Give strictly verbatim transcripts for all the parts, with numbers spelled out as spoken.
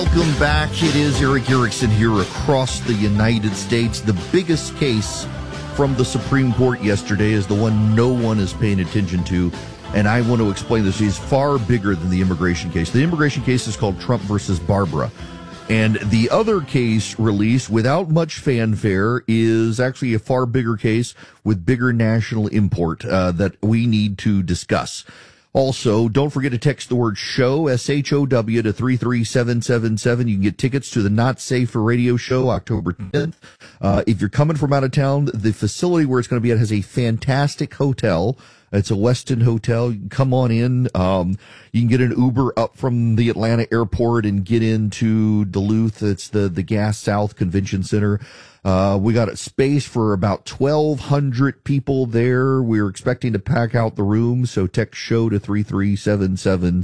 Welcome back. It is Erick Erickson here across the United States. The biggest case from the Supreme Court yesterday is the one no one is paying attention to, and I want to explain this. It's far bigger than the immigration case. The immigration case is called Trump versus Barbara, and the other case released without much fanfare is actually a far bigger case with bigger national import uh, that we need to discuss. Also, don't forget to text the word SHOW, S H O W, to three three seven seven seven. You can get tickets to the Not Safe for Radio show October tenth. Uh, if you're coming from out of town, the facility where it's going to be at has a fantastic hotel. It's a Westin hotel. You can come on in. Um, you can get an Uber up from the Atlanta airport and get into Duluth. It's the, the Gas South Convention Center. Uh, we got a space for about twelve hundred people there. We're expecting to pack out the room, so text SHOW to three three seven seven.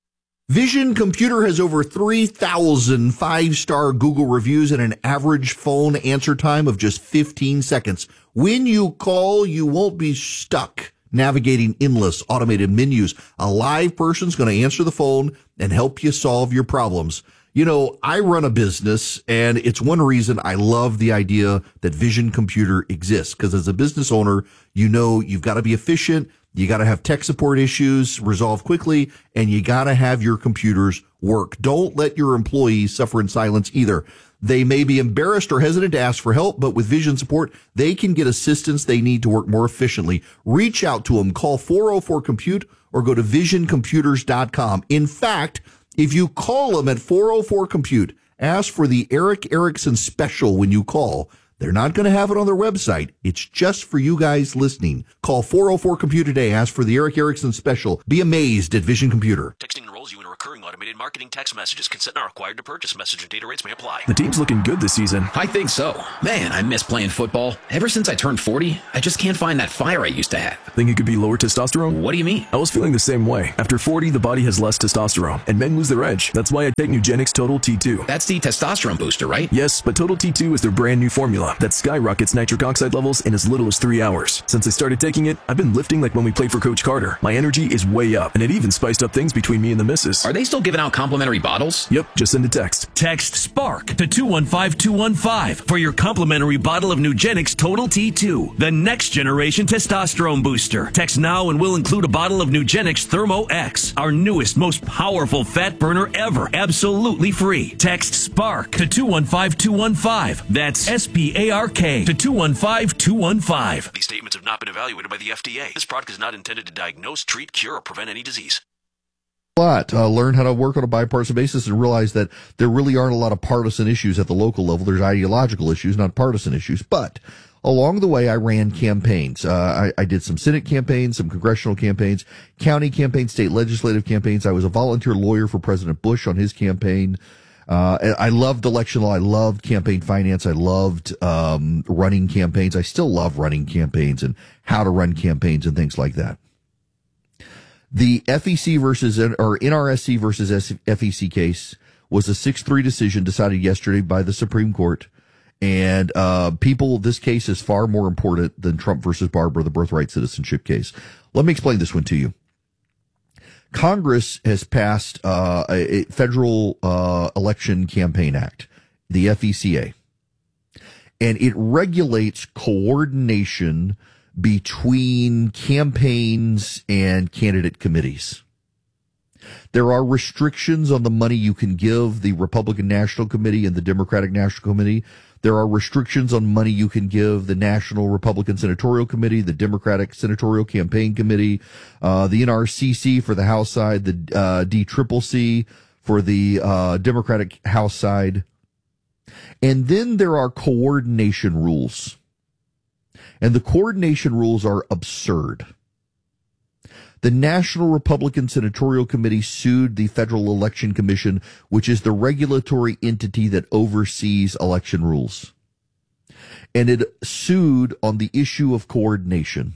Vision Computer has over three thousand five-star Google reviews and an average phone answer time of just fifteen seconds. When you call, you won't be stuck navigating endless automated menus. A live person's going to answer the phone and help you solve your problems. You know, I run a business, and it's one reason I love the idea that Vision Computer exists, because as a business owner, you know you've got to be efficient, you got to have tech support issues resolved quickly, and you got to have your computers work. Don't let your employees suffer in silence either. They may be embarrassed or hesitant to ask for help, but with Vision support, they can get assistance they need to work more efficiently. Reach out to them. Call four oh four compute or go to vision computers dot com. In fact, if you call them at four oh four compute, ask for the Erick Erickson special when you call. They're not going to have it on their website. It's just for you guys listening. Call four oh four compute today. Ask for the Erick Erickson special. Be amazed at Vision Computer. Texting enrolls you in recurring automated marketing text messages. Consent not required to purchase. Message and data rates may apply. The team's looking good this season. I think so. Man, I miss playing football. Ever since I turned forty, I just can't find that fire I used to have. Think it could be lower testosterone? What do you mean? I was feeling the same way. After forty, the body has less testosterone, and men lose their edge. That's why I take Nugenix Total T two. That's the testosterone booster, right? Yes, but Total T two is their brand new formula that skyrockets nitric oxide levels in as little as three hours. Since I started taking it, I've been lifting like when we played for Coach Carter. My energy is way up, and it even spiced up things between me and the missus. Are they still giving out complimentary bottles? Yep, just send a text. Text SPARK to two one five two one five for your complimentary bottle of Nugenix Total T two, the next generation testosterone booster. Text now and we'll include a bottle of Nugenix Thermo X, our newest, most powerful fat burner ever, absolutely free. Text SPARK to two one five two one five. That's S P A R K to two one five two one five. These statements have not been evaluated by the F D A. This product is not intended to diagnose, treat, cure, or prevent any disease. Lot. Uh, learn how to work on a bipartisan basis and realize that there really aren't a lot of partisan issues at the local level. There's ideological issues, not partisan issues. But along the way, I ran campaigns. Uh, I, I did some Senate campaigns, some congressional campaigns, county campaigns, state legislative campaigns. I was a volunteer lawyer for President Bush on his campaign. Uh, I loved election law. I loved campaign finance. I loved um, running campaigns. I still love running campaigns and how to run campaigns and things like that. The F E C versus, or N R S C versus F E C case was a six three decision decided yesterday by the Supreme Court. And, uh, people, this case is far more important than Trump versus Barbara, the birthright citizenship case. Let me explain this one to you. Congress has passed, uh, a, a federal, uh, election campaign act, the F E C A. And it regulates coordination between campaigns and candidate committees. There are restrictions on the money you can give the Republican National Committee and the Democratic National Committee. There are restrictions on money you can give the National Republican Senatorial Committee, the Democratic Senatorial Campaign Committee, uh, the N R C C for the House side, the uh, D C C C for the uh, Democratic House side. And then there are coordination rules. And the coordination rules are absurd. The National Republican Senatorial Committee sued the Federal Election Commission, which is the regulatory entity that oversees election rules. And it sued on the issue of coordination.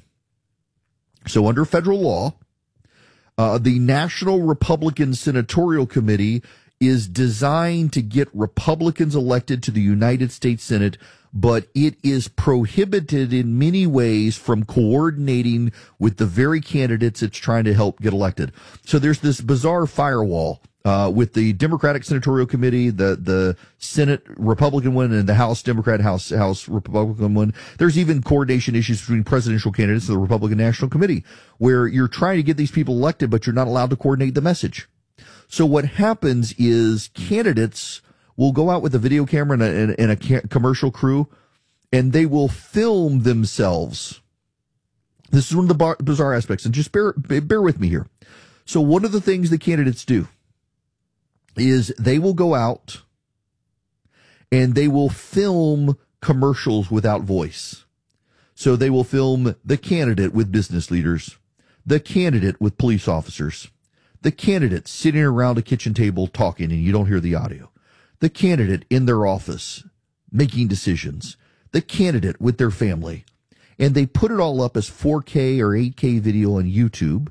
So under federal law, uh, the National Republican Senatorial Committee is designed to get Republicans elected to the United States Senate, but it is prohibited in many ways from coordinating with the very candidates it's trying to help get elected. So there's this bizarre firewall Uh, with the Democratic Senatorial Committee, the, the Senate Republican one and the House Democrat, House, House Republican one. There's even coordination issues between presidential candidates and the Republican National Committee, where you're trying to get these people elected, but you're not allowed to coordinate the message. So what happens is candidates will go out with a video camera and a, and, and a ca- commercial crew, and they will film themselves. This is one of the bar- bizarre aspects, and just bear, bear with me here. So one of the things the candidates do is they will go out and they will film commercials without voice. So they will film the candidate with business leaders, the candidate with police officers, the candidate sitting around a kitchen table talking and you don't hear the audio, the candidate in their office making decisions, the candidate with their family. And they put it all up as four K or eight K video on YouTube.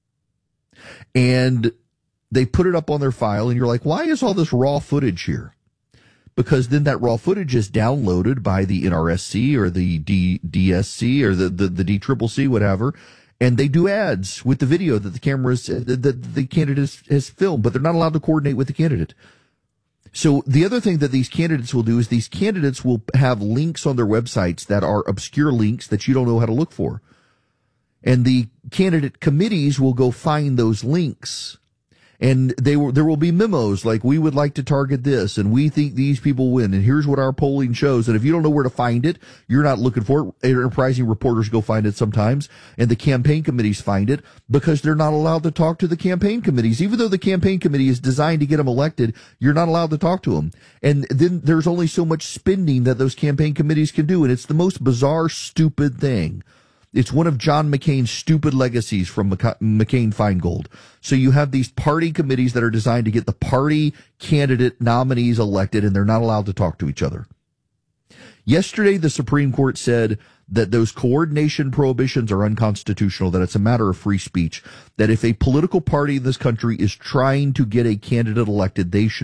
And they put it up on their file, and you're like, why is all this raw footage here? Because then that raw footage is downloaded by the N R S C or the D, DSC or the, the, the D C C C, whatever, and they do ads with the video that the cameras, that the, the candidate has, has filmed, but they're not allowed to coordinate with the candidate. So the other thing that these candidates will do is these candidates will have links on their websites that are obscure links that you don't know how to look for. And the candidate committees will go find those links. And they will, there will be memos like, we would like to target this, and we think these people win, and here's what our polling shows. And if you don't know where to find it, you're not looking for it. Enterprising reporters go find it sometimes, and the campaign committees find it because they're not allowed to talk to the campaign committees. Even though the campaign committee is designed to get them elected, you're not allowed to talk to them. And then there's only so much spending that those campaign committees can do, and it's the most bizarre, stupid thing. It's one of John McCain's stupid legacies from McCain-Feingold. So you have these party committees that are designed to get the party candidate nominees elected, and they're not allowed to talk to each other. Yesterday, the Supreme Court said that those coordination prohibitions are unconstitutional, that it's a matter of free speech, that if a political party in this country is trying to get a candidate elected, they should